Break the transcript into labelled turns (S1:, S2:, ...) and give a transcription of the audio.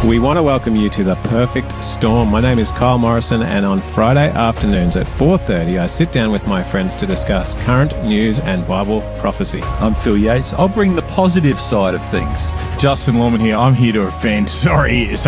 S1: We want to welcome you to The Perfect Storm. My name is Kyle Morrison, and on Friday afternoons at 4:30, I sit down with my friends to discuss current news and Bible prophecy.
S2: I'm Phil Yates. I'll bring the positive side of things.
S3: Justin Lawman here. I'm here to offend. Sorry.